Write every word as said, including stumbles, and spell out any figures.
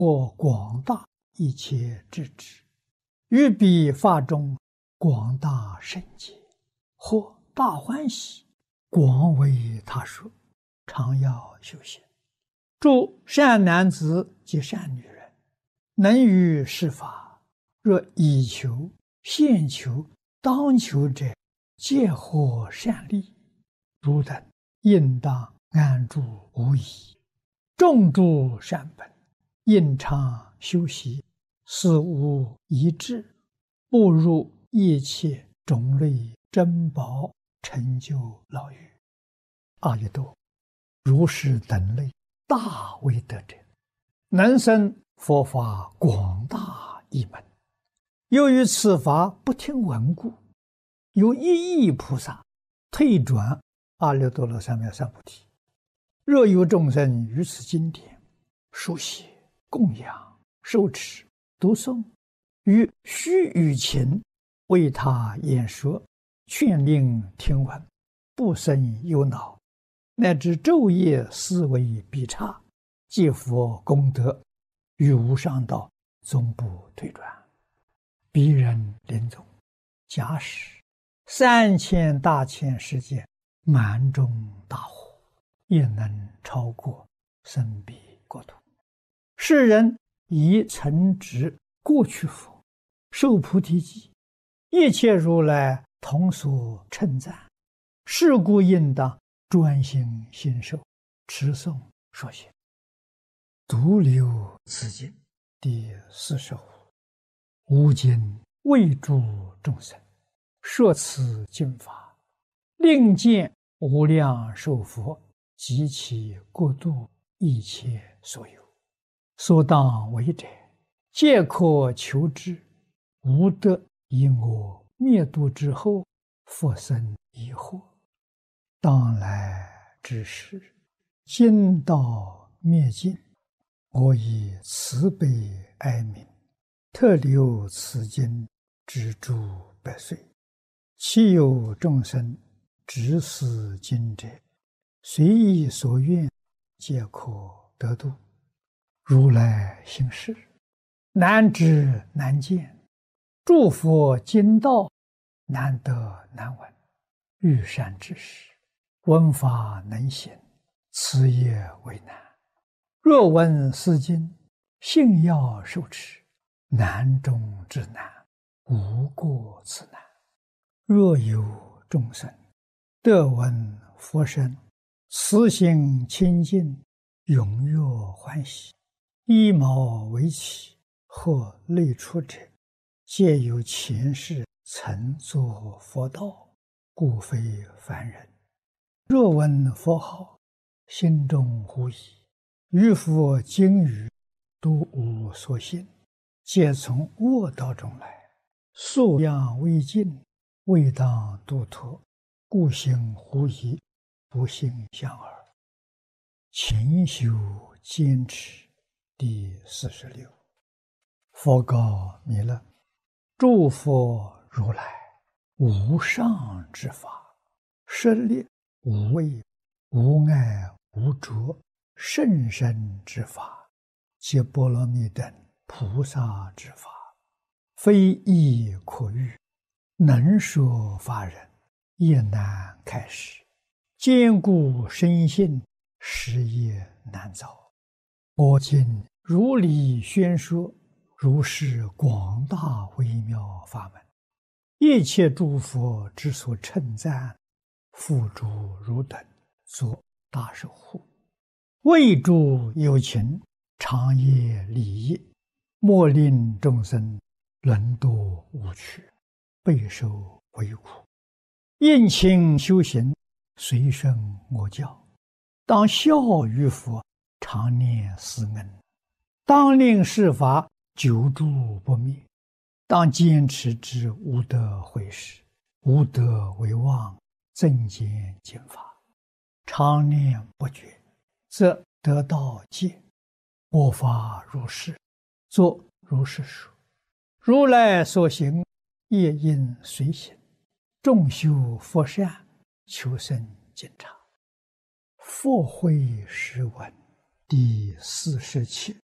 或广大一切智智，于彼法中广大圣解，或大欢喜，广为他说，常要修行。诸善男子及善女人，能于是法，若以求、现求、当求者，皆获善利。汝等应当安住无疑，众诸善本，应常修习，死无一致，步入一切种类珍宝成就牢狱。阿逸多，如是等类大威德者，能生佛法广大一门。由于此法不听闻故，有一亿菩萨退转阿耨多罗三藐三菩提。若有众生于此经典书写、供养、受持、读诵，于须臾前为他演说，劝令听闻，不生忧恼，乃至昼夜思维必差，皆佛功德，于无上道终不退转。彼人临终，假使三千大千世界满中大火，也能超过生彼国土。世人以曾值过去佛，受菩提记，一切如来同所称赞。是故应当专心信受，持诵说学。独留此经第四十五。吾今为诸众生说此经法，令见无量寿佛及其国度一切所有，所当为者，皆可求之。无得以我灭度之后，复生疑惑。当来之时，今道灭尽，我以慈悲哀悯，特留此经之诸百岁。其有众生执此经者，随意所愿，皆可得度。如来行事，难知难见，诸佛经道难得难闻。欲善知识，闻法能行，此也为难。若闻是经，信要受持，难中之难，无过此难。若有众生得闻佛声，慈心清净，踊跃欢喜，依毛为起，或类出者，皆有前世曾作佛道，故非凡人。若闻佛号，心中狐疑，于佛经语都无所信，皆从恶道中来，素养未尽，未当度脱，故行狐疑，不信相耳。勤修坚持第四十六。佛告弥勒：诸佛如来无上之法，舍利无畏、无碍、无着、甚深之法，皆波罗蜜等菩萨之法，非易可喻，能说法人也难开示，坚固深信，实也难造。我今如理宣说，如是广大微妙法门，一切诸佛之所称赞，付诸汝等作大守护。为诸有情，长夜利益，莫令众生沦堕无趣，备受为苦。应勤修行，随顺我教，当效于佛，常念思恩，当令世法久住不灭，当坚持之无得毁失，无得为妄，增减减法，常念不绝，则得道戒。我法如是，作如是说。如来所行，业应随行。众修佛善，求生净察。佛慧实文第四十七。